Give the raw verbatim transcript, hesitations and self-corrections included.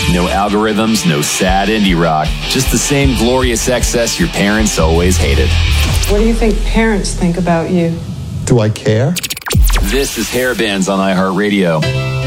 No algorithms, no sad indie rock. Just the same glorious excess your parents always hated. What do you think parents think about you? Do I care? This is Hair Bands on iHeartRadio.